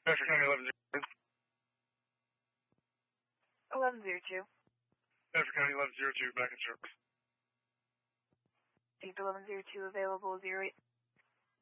Bedford County 1102. 1102. Bedford County 1102, back in service. Seat 1102 available, 08.